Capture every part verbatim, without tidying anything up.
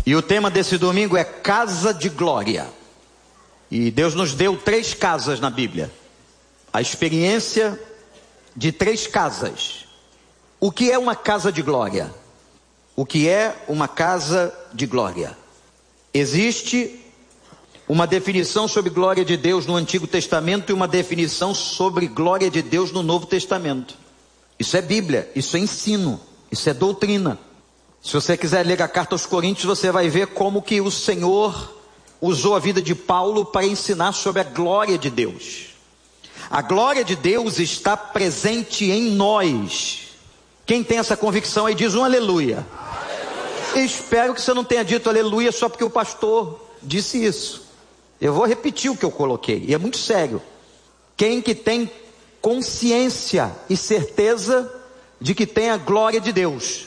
E o tema desse domingo é Casa de Glória. E Deus nos deu três casas na Bíblia. A experiência de três casas. O que é uma casa de glória? O que é uma casa de glória? Existe uma definição sobre glória de Deus no Antigo Testamento e uma definição sobre glória de Deus no Novo Testamento. Isso é Bíblia, isso é ensino, isso é doutrina. Se você quiser ler a carta aos Coríntios, você vai ver como que o Senhor usou a vida de Paulo para ensinar sobre a glória de Deus. A glória de Deus está presente em nós. Quem tem essa convicção aí diz um aleluia. Aleluia. Espero que você não tenha dito aleluia só porque o pastor disse isso. Eu vou repetir o que eu coloquei, e é muito sério. Quem que tem consciência e certeza de que tem a glória de Deus?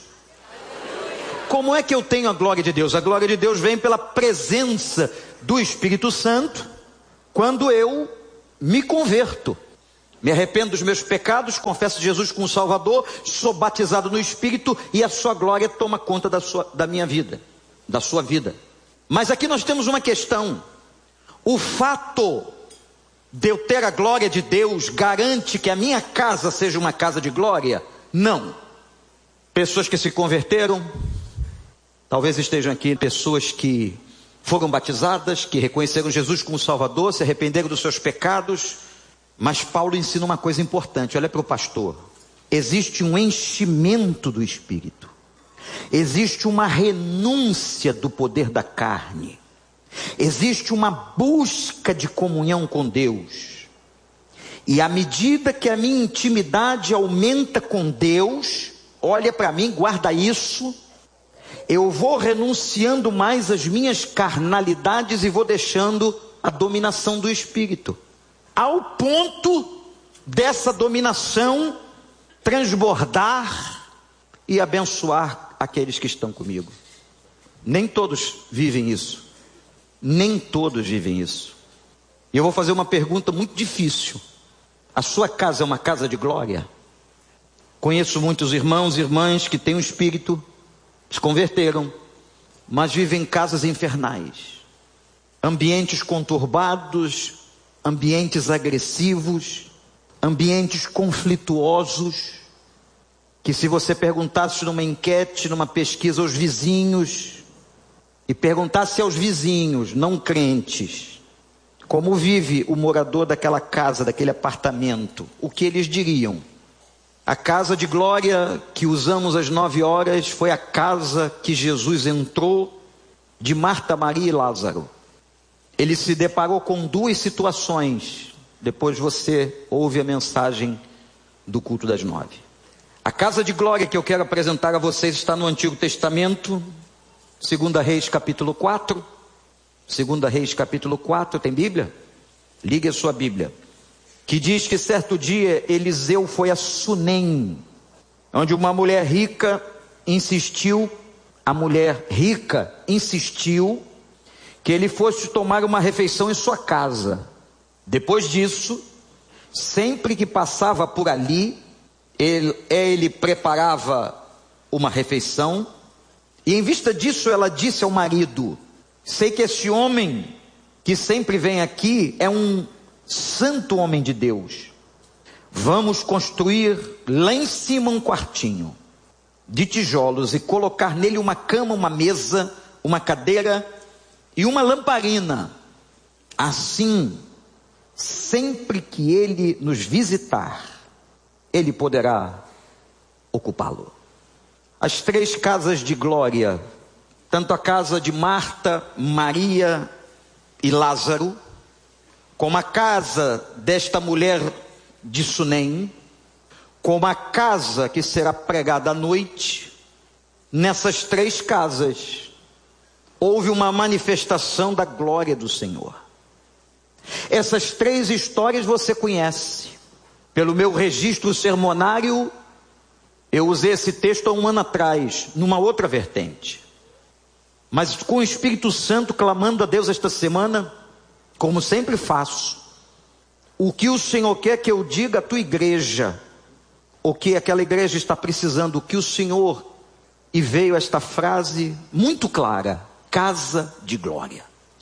Como é que eu tenho a glória de Deus? A glória de Deus vem pela presença do Espírito Santo quando eu me converto. Me arrependo dos meus pecados, confesso Jesus como Salvador, sou batizado no Espírito e a sua glória toma conta da, sua, da minha vida, da sua vida. Mas aqui nós temos uma questão. O fato de eu ter a glória de Deus garante que a minha casa seja uma casa de glória? Não. Pessoas que se converteram, talvez estejam aqui pessoas que foram batizadas, que reconheceram Jesus como Salvador, se arrependeram dos seus pecados. Mas Paulo ensina uma coisa importante, olha para o pastor. Existe um enchimento do Espírito. Existe uma renúncia do poder da carne. Existe uma busca de comunhão com Deus. E à medida que a minha intimidade aumenta com Deus, olha para mim, guarda isso, eu vou renunciando mais às minhas carnalidades e vou deixando a dominação do Espírito. Ao ponto dessa dominação transbordar e abençoar aqueles que estão comigo. Nem todos vivem isso. Nem todos vivem isso. E eu vou fazer uma pergunta muito difícil. A sua casa é uma casa de glória? Conheço muitos irmãos e irmãs que têm um espírito, se converteram, mas vivem em casas infernais. Ambientes conturbados, ambientes agressivos, ambientes conflituosos, que se você perguntasse numa enquete, numa pesquisa aos vizinhos, e perguntasse aos vizinhos, não crentes, como vive o morador daquela casa, daquele apartamento, o que eles diriam? A casa de glória que usamos às nove horas foi a casa que Jesus entrou de Marta, Maria e Lázaro. Ele se deparou com duas situações. Depois você ouve a mensagem do culto das nove. A casa de glória que eu quero apresentar a vocês está no Antigo Testamento, Segunda Reis capítulo quatro. Segunda Reis capítulo quatro, tem Bíblia? Ligue a sua Bíblia. Que diz que certo dia Eliseu foi a Sunem, onde uma mulher rica insistiu, a mulher rica insistiu, que ele fosse tomar uma refeição em sua casa. Depois disso, sempre que passava por ali, ele, ele preparava uma refeição, e em vista disso ela disse ao marido: sei que esse homem que sempre vem aqui é um santo homem de Deus. Vamos construir lá em cima um quartinho de tijolos e colocar nele uma cama, uma mesa, uma cadeira e uma lamparina. Assim, sempre que ele nos visitar, ele poderá ocupá-lo. As três casas de glória, tanto a casa de Marta, Maria e Lázaro, como a casa desta mulher de Sunem, como a casa que será pregada à noite, nessas três casas houve uma manifestação da glória do Senhor. Essas três histórias você conhece. Pelo meu registro sermonário, eu usei esse texto há um ano atrás, numa outra vertente. Mas com o Espírito Santo clamando a Deus esta semana, como sempre faço, o que o Senhor quer que eu diga à tua igreja, o que aquela igreja está precisando, o que o Senhor, e veio esta frase muito clara: casa de glória.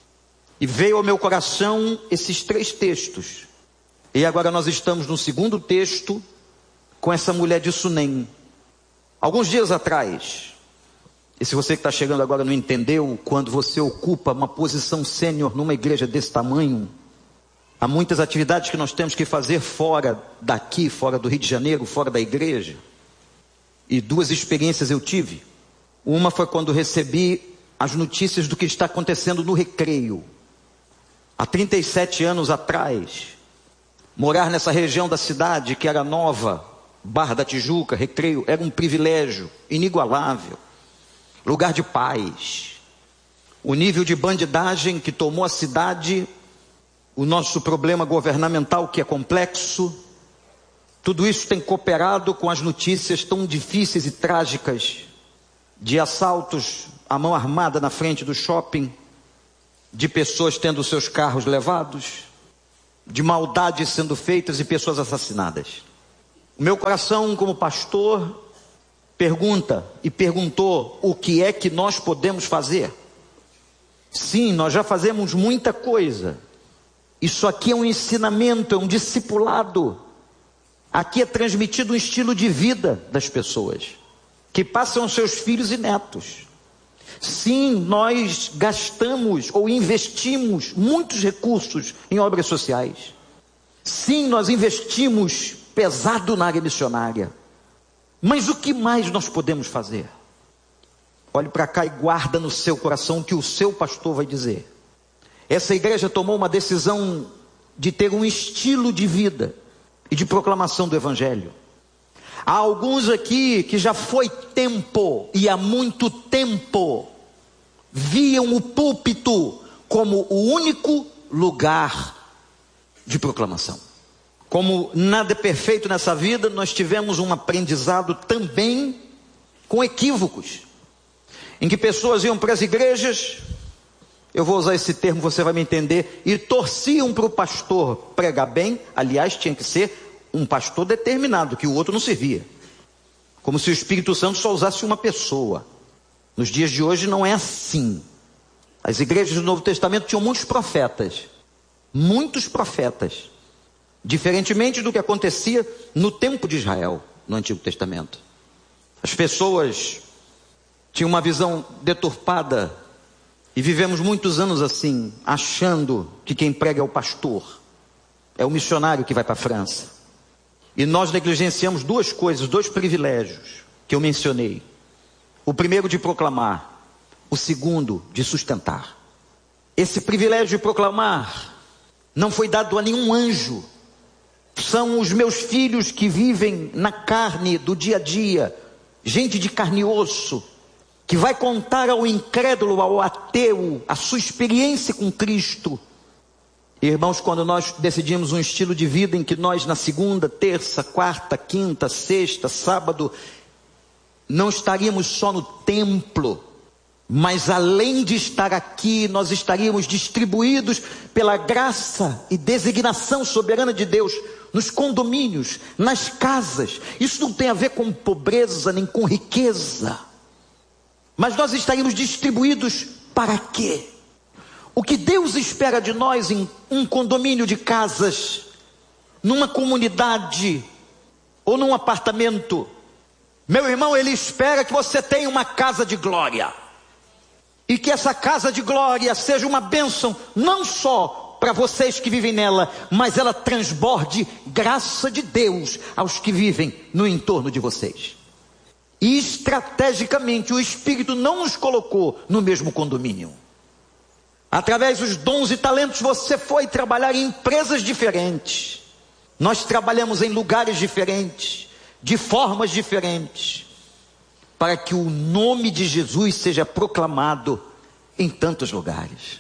E veio ao meu coração esses três textos. E agora nós estamos no segundo texto, com essa mulher de Sunem. Alguns dias atrás, e se você que está chegando agora não entendeu, quando você ocupa uma posição sênior numa igreja desse tamanho, há muitas atividades que nós temos que fazer fora daqui, fora do Rio de Janeiro, fora da igreja. E duas experiências eu tive. Uma foi quando recebi as notícias do que está acontecendo no Recreio. Há trinta e sete anos atrás, morar nessa região da cidade que era nova, Barra da Tijuca, Recreio, era um privilégio inigualável, lugar de paz. O nível de bandidagem que tomou a cidade, o nosso problema governamental que é complexo, tudo isso tem cooperado com as notícias tão difíceis e trágicas de assaltos à mão armada na frente do shopping, de pessoas tendo seus carros levados, de maldades sendo feitas e pessoas assassinadas. O meu coração, como pastor, pergunta e perguntou: o que é que nós podemos fazer? Sim, nós já fazemos muita coisa. Isso aqui é um ensinamento, é um discipulado. Aqui é transmitido um estilo de vida das pessoas, que passam seus filhos e netos. Sim, nós gastamos ou investimos muitos recursos em obras sociais. Sim, nós investimos pesado na área missionária. Mas o que mais nós podemos fazer? Olhe para cá e guarda no seu coração o que o seu pastor vai dizer. Essa igreja tomou uma decisão de ter um estilo de vida e de proclamação do Evangelho. Há alguns aqui que já foi tempo, e há muito tempo, viam o púlpito como o único lugar de proclamação. Como nada é perfeito nessa vida, nós tivemos um aprendizado também com equívocos, em que pessoas iam para as igrejas, eu vou usar esse termo, você vai me entender, e torciam para o pastor pregar bem. Aliás, tinha que ser um pastor determinado, que o outro não servia, como se o Espírito Santo só usasse uma pessoa. Nos dias de hoje não é assim. As igrejas do Novo Testamento tinham muitos profetas, muitos profetas, diferentemente do que acontecia no tempo de Israel, no Antigo Testamento. As pessoas tinham uma visão deturpada, e vivemos muitos anos assim, achando que quem prega é o pastor, é o missionário que vai para a França. E nós negligenciamos duas coisas, dois privilégios que eu mencionei. O primeiro de proclamar, o segundo de sustentar. Esse privilégio de proclamar não foi dado a nenhum anjo. São os meus filhos que vivem na carne do dia a dia, gente de carne e osso, que vai contar ao incrédulo, ao ateu, a sua experiência com Cristo. Irmãos, quando nós decidimos um estilo de vida em que nós na segunda, terça, quarta, quinta, sexta, sábado, não estaríamos só no templo, mas além de estar aqui, nós estaríamos distribuídos pela graça e designação soberana de Deus, nos condomínios, nas casas. Isso não tem a ver com pobreza, nem com riqueza. Mas nós estaríamos distribuídos para quê? O que Deus espera de nós em um condomínio de casas, numa comunidade ou num apartamento? Meu irmão, Ele espera que você tenha uma casa de glória. E que essa casa de glória seja uma bênção, não só para vocês que vivem nela, mas ela transborde graça de Deus aos que vivem no entorno de vocês. E estrategicamente o Espírito não nos colocou no mesmo condomínio. Através dos dons e talentos você foi trabalhar em empresas diferentes. Nós trabalhamos em lugares diferentes, de formas diferentes, para que o nome de Jesus seja proclamado em tantos lugares.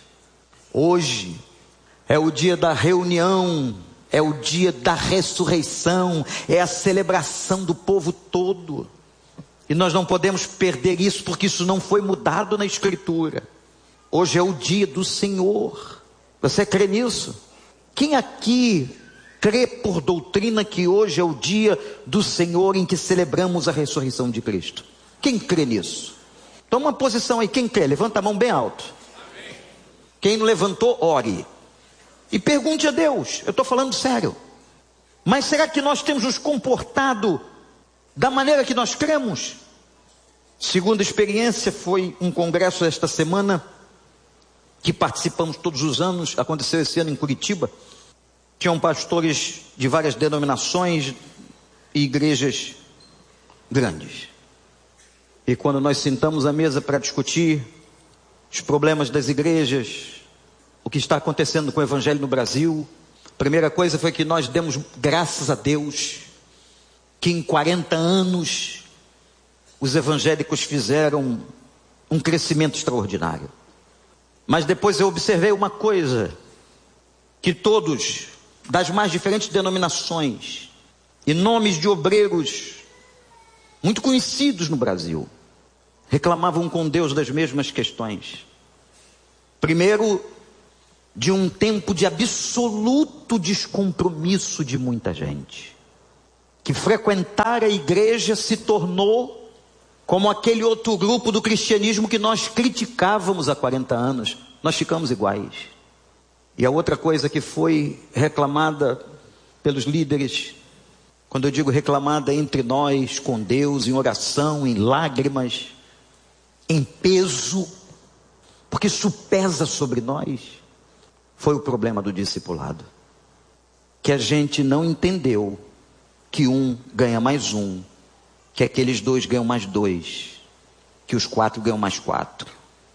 Hoje é o dia da reunião, é o dia da ressurreição, é a celebração do povo todo. E nós não podemos perder isso, porque isso não foi mudado na Escritura. Hoje é o dia do Senhor. Você crê nisso? Quem aqui crê por doutrina que hoje é o dia do Senhor em que celebramos a ressurreição de Cristo? Quem crê nisso? Toma uma posição aí, quem crê, levanta a mão bem alto. Amém. Quem não levantou, ore. E pergunte a Deus, eu estou falando sério. Mas será que nós temos nos comportado da maneira que nós cremos? Segunda experiência foi um congresso esta semana, que participamos todos os anos, aconteceu esse ano em Curitiba. Tinham pastores de várias denominações e igrejas grandes. E quando nós sentamos à mesa para discutir os problemas das igrejas, o que está acontecendo com o evangelho no Brasil, a primeira coisa foi que nós demos graças a Deus que em quarenta anos os evangélicos fizeram um crescimento extraordinário. Mas depois eu observei uma coisa, que todos, das mais diferentes denominações, e nomes de obreiros muito conhecidos no Brasil, reclamavam com Deus das mesmas questões. Primeiro, de um tempo de absoluto descompromisso de muita gente, que frequentar a igreja se tornou como aquele outro grupo do cristianismo que nós criticávamos há quarenta anos. Nós ficamos iguais. E a outra coisa que foi reclamada pelos líderes, quando eu digo reclamada entre nós, com Deus, em oração, em lágrimas, em peso, porque isso pesa sobre nós, foi o problema do discipulado. Que a gente não entendeu que um ganha mais um, que aqueles dois ganham mais dois, que os quatro ganham mais quatro.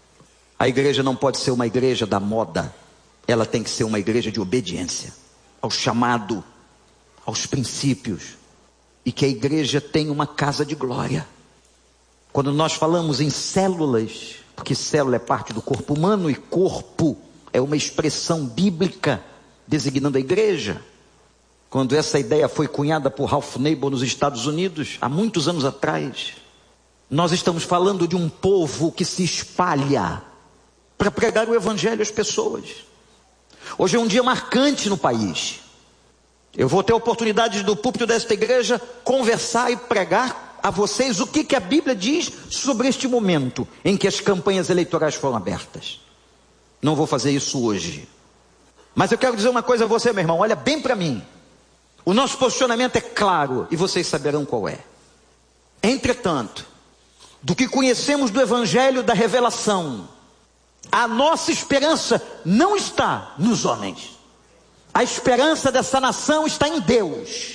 A igreja não pode ser uma igreja da moda, ela tem que ser uma igreja de obediência ao chamado, aos princípios, e que a igreja tenha uma casa de glória. Quando nós falamos em células, porque célula é parte do corpo humano e corpo é uma expressão bíblica designando a igreja. Quando essa ideia foi cunhada por Ralph Nader nos Estados Unidos, há muitos anos atrás, nós estamos falando de um povo que se espalha para pregar o evangelho às pessoas. Hoje é um dia marcante no país. Eu vou ter a oportunidade do púlpito desta igreja conversar e pregar a vocês o que, que a Bíblia diz sobre este momento em que as campanhas eleitorais foram abertas. Não vou fazer isso hoje. Mas eu quero dizer uma coisa a você, meu irmão, olha bem para mim. O nosso posicionamento é claro e vocês saberão qual é. Entretanto, do que conhecemos do Evangelho da Revelação, a nossa esperança não está nos homens. A esperança dessa nação está em Deus.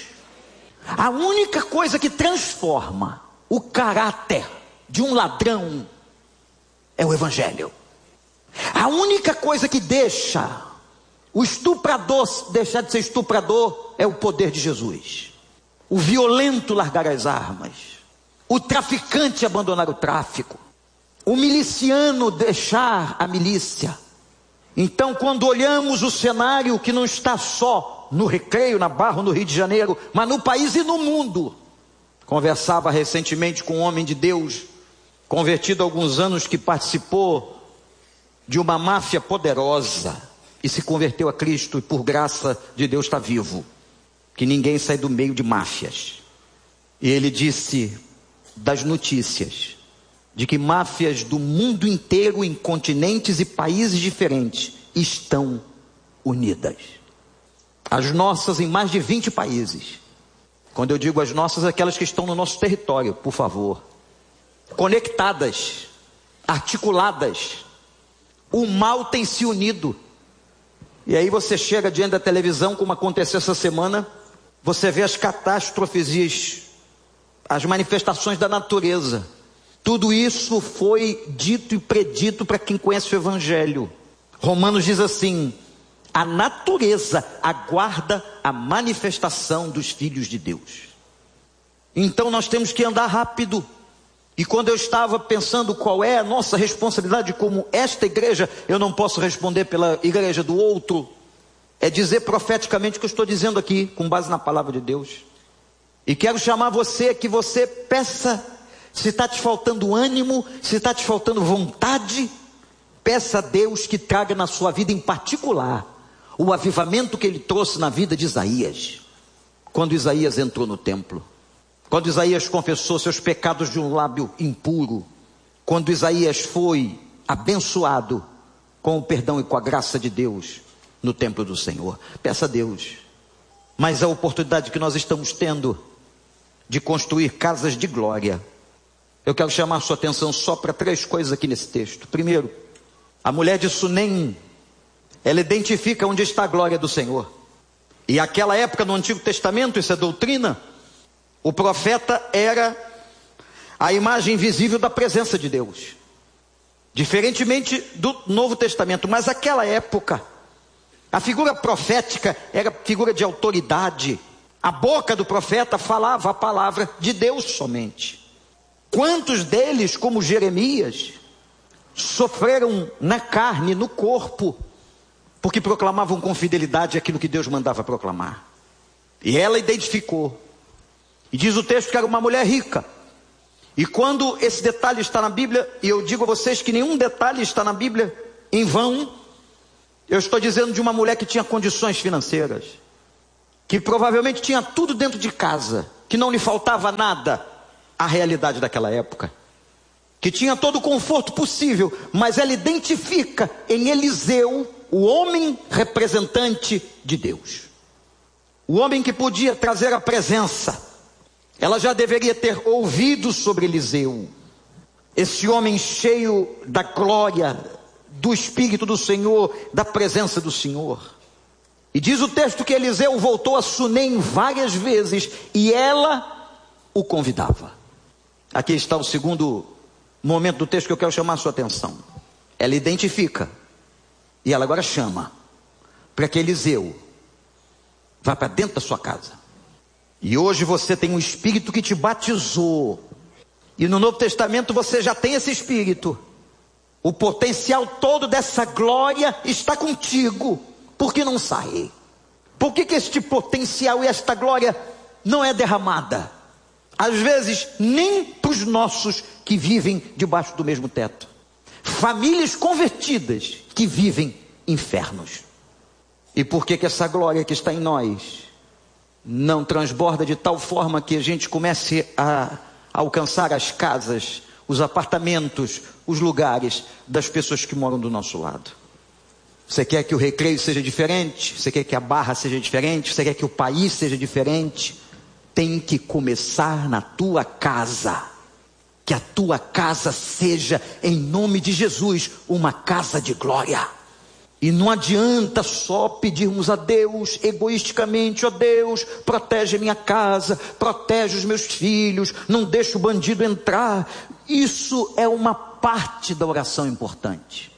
A única coisa que transforma o caráter de um ladrão é o Evangelho. A única coisa que deixa o estuprador deixar de ser estuprador é o poder de Jesus. O violento largar as armas. O traficante abandonar o tráfico. O miliciano deixar a milícia. Então, quando olhamos o cenário que não está só no Recreio, na Barra, no Rio de Janeiro, mas no país e no mundo. Conversava recentemente com um homem de Deus, convertido há alguns anos, que participou de uma máfia poderosa e se converteu a Cristo, e por graça de Deus está vivo. Que ninguém sai do meio de máfias. E ele disse das notícias de que máfias do mundo inteiro, em continentes e países diferentes, estão unidas. As nossas em mais de vinte países. Quando eu digo as nossas, aquelas que estão no nosso território, por favor. Conectadas, articuladas. O mal tem se unido. E aí você chega diante da televisão, como aconteceu essa semana, você vê as catástrofes, as manifestações da natureza. Tudo isso foi dito e predito para quem conhece o Evangelho. Romanos diz assim: a natureza aguarda a manifestação dos filhos de Deus. Então nós temos que andar rápido. E quando eu estava pensando qual é a nossa responsabilidade como esta igreja, eu não posso responder pela igreja do outro. É dizer profeticamente o que eu estou dizendo aqui, com base na palavra de Deus. E quero chamar você, que você peça, se está te faltando ânimo, se está te faltando vontade, peça a Deus que traga na sua vida em particular o avivamento que ele trouxe na vida de Isaías. Quando Isaías entrou no templo. Quando Isaías confessou seus pecados de um lábio impuro, quando Isaías foi abençoado com o perdão e com a graça de Deus no templo do Senhor. Peça a Deus. Mas a oportunidade que nós estamos tendo de construir casas de glória, eu quero chamar a sua atenção só para três coisas aqui nesse texto. Primeiro, a mulher de Sunem, ela identifica onde está a glória do Senhor. E aquela época no Antigo Testamento, isso é doutrina, o profeta era a imagem visível da presença de Deus. Diferentemente do Novo Testamento, mas aquela época, a figura profética era figura de autoridade. A boca do profeta falava a palavra de Deus somente. Quantos deles, como Jeremias, sofreram na carne, no corpo, porque proclamavam com fidelidade aquilo que Deus mandava proclamar. E ela identificou. E diz o texto que era uma mulher rica. E quando esse detalhe está na Bíblia, e eu digo a vocês que nenhum detalhe está na Bíblia em vão, eu estou dizendo de uma mulher que tinha condições financeiras, que provavelmente tinha tudo dentro de casa, que não lhe faltava nada, a realidade daquela época, que tinha todo o conforto possível, mas ela identifica em Eliseu o homem representante de Deus, o homem que podia trazer a presença. Ela já deveria ter ouvido sobre Eliseu, esse homem cheio da glória, do Espírito do Senhor, da presença do Senhor. E diz o texto que Eliseu voltou a Sunem várias vezes, e ela o convidava. Aqui está o segundo momento do texto que eu quero chamar a sua atenção. Ela identifica, e ela agora chama, para que Eliseu vá para dentro da sua casa. E hoje você tem um Espírito que te batizou, e no Novo Testamento você já tem esse Espírito. O potencial todo dessa glória está contigo. Por que não sai? Por que que este potencial e esta glória não é derramada? Às vezes nem para os nossos que vivem debaixo do mesmo teto. Famílias convertidas que vivem infernos. E por que que essa glória que está em nós não transborda de tal forma que a gente comece a alcançar as casas, os apartamentos, os lugares das pessoas que moram do nosso lado? Você quer que o Recreio seja diferente? Você quer que a Barra seja diferente? Você quer que o país seja diferente? Tem que começar na tua casa. Que a tua casa seja, em nome de Jesus, uma casa de glória. E não adianta só pedirmos a Deus egoisticamente: ó Deus, protege a minha casa, protege os meus filhos, não deixa o bandido entrar. Isso é uma parte da oração importante.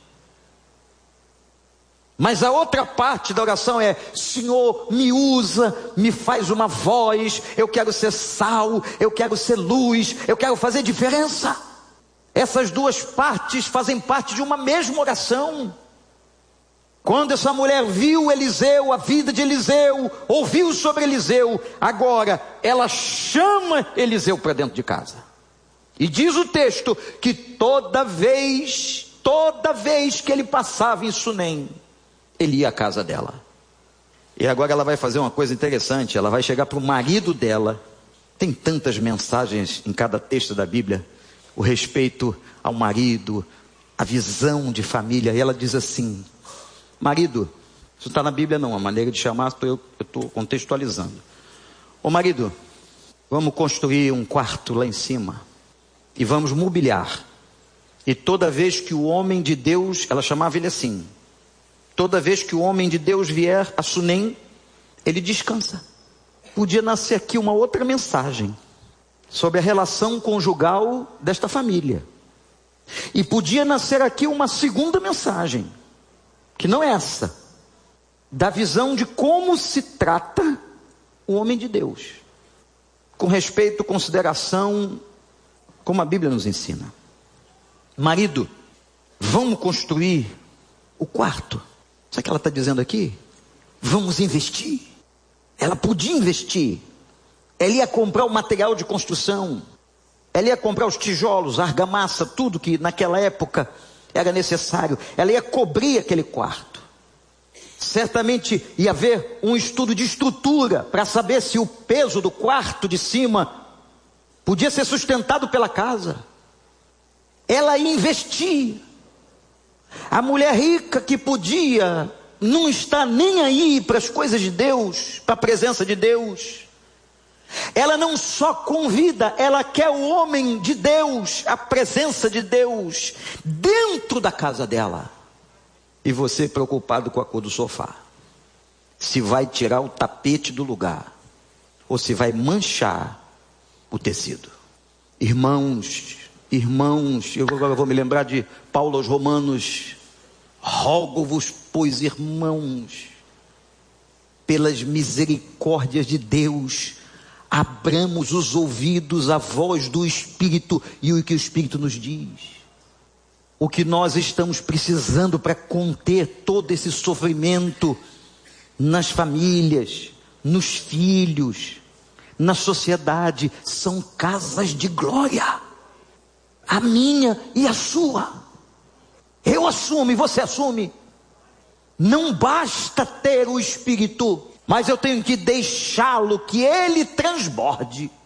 Mas a outra parte da oração é: Senhor, me usa, me faz uma voz, eu quero ser sal, eu quero ser luz, eu quero fazer diferença. Essas duas partes fazem parte de uma mesma oração. Quando essa mulher viu Eliseu, a vida de Eliseu, ouviu sobre Eliseu, agora ela chama Eliseu para dentro de casa. E diz o texto que toda vez, toda vez que ele passava em Sunem, ele ia à casa dela. E agora ela vai fazer uma coisa interessante. Ela vai chegar para o marido dela. Tem tantas mensagens em cada texto da Bíblia, o respeito ao marido, a visão de família. E ela diz assim: marido, isso não está na Bíblia não, a maneira de chamar, eu estou contextualizando. Ô marido, vamos construir um quarto lá em cima e vamos mobiliar. E toda vez que o homem de Deus, ela chamava ele assim, toda vez que o homem de Deus vier a Sunem, ele descansa. Podia nascer aqui uma outra mensagem sobre a relação conjugal desta família. E podia nascer aqui uma segunda mensagem, que não é essa, da visão de como se trata o homem de Deus, com respeito, consideração, como a Bíblia nos ensina. Marido, vamos construir o quarto. Sabe o que ela está dizendo aqui? Vamos investir. Ela podia investir. Ela ia comprar o material de construção. Ela ia comprar os tijolos, a argamassa, tudo que naquela época era necessário. Ela ia cobrir aquele quarto. Certamente ia haver um estudo de estrutura para saber se o peso do quarto de cima podia ser sustentado pela casa. ela investia. A mulher rica que podia não estar nem aí para as coisas de Deus, para a presença de Deus, ela não só convida, ela quer o homem de Deus, a presença de Deus, dentro da casa dela. E você preocupado com a cor do sofá, se vai tirar o tapete do lugar, ou se vai manchar o tecido. Irmãos, irmãos, eu agora vou me lembrar de Paulo aos Romanos: rogo-vos, pois, irmãos, pelas misericórdias de Deus, abramos os ouvidos à voz do Espírito e o que o Espírito nos diz. O que nós estamos precisando para conter todo esse sofrimento nas famílias, nos filhos, na sociedade, são casas de glória, a minha e a sua. Eu assumo e você assume. Não basta ter o Espírito, mas eu tenho que deixá-lo que ele transborde.